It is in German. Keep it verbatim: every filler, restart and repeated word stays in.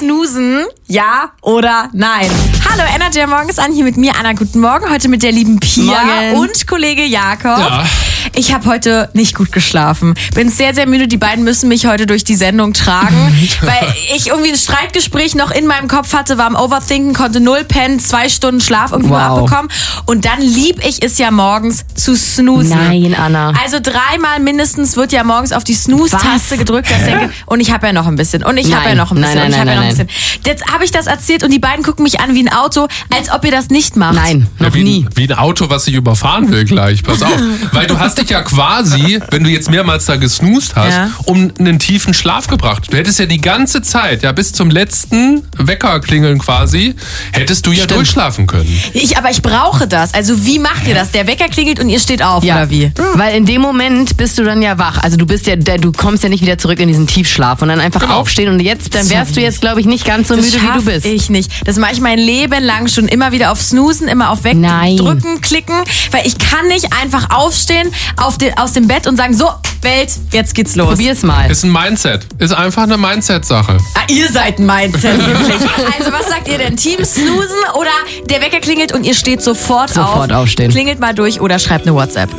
snoozen? Ja oder nein? Hallo, Energy morgens an, hier mit mir, Anna, guten Morgen. Heute mit der lieben Pia Morgen. und Kollege Jakob. Ja. Ich habe heute nicht gut geschlafen. Bin sehr, sehr müde. Die beiden müssen mich heute durch die Sendung tragen, weil ich irgendwie ein Streitgespräch noch in meinem Kopf hatte, war am Overthinken, konnte null pennen, zwei Stunden Schlaf irgendwie Wow. nur abbekommen. Und dann lieb ich es ja morgens zu snoozen. Nein, Anna. Also dreimal mindestens wird ja morgens auf die Snooze-Taste Was? gedrückt. Dass ich denke, und ich habe ja noch ein bisschen. Und ich habe ja Nein. noch ein bisschen. Nein, und ich nein, habe ja noch ein nein, bisschen. Jetzt habe ich das erzählt und die beiden gucken mich an wie ein Auto, als ob ihr das nicht macht. Nein, noch Ja, wie, nie. Ein, wie ein Auto, was dich überfahren will gleich. Pass auf. Weil du hast dich ja quasi, wenn du jetzt mehrmals da gesnoozt hast, Ja. um einen tiefen Schlaf gebracht. Du hättest ja die ganze Zeit, ja bis zum letzten Weckerklingeln quasi, hättest du ja Stimmt. durchschlafen können. Ich, aber ich brauche das. Also wie macht ihr das? Der Wecker klingelt und ihr steht auf, Ja, oder wie? Weil in dem Moment bist du dann ja wach. Also du bist ja, du kommst ja nicht wieder zurück in diesen Tiefschlaf und dann einfach Genau. aufstehen und jetzt, dann wärst du jetzt, glaube ich, nicht ganz so Das müde, wie du schaff bist. ich nicht. Das mache ich mein Leben lang schon. Immer wieder auf Snoozen, immer auf Nein. Wegdrücken, klicken. Weil ich kann nicht einfach aufstehen auf de, aus dem Bett und sagen, so, Welt, jetzt geht's los. Probier's mal. Ist ein Mindset. Ist einfach eine Mindset-Sache. Ah, ihr seid ein Mindset, wirklich. Also was sagt ihr denn? Team snoozen oder der Wecker klingelt und ihr steht sofort, auf? Sofort aufstehen. Klingelt mal durch oder schreibt eine WhatsApp.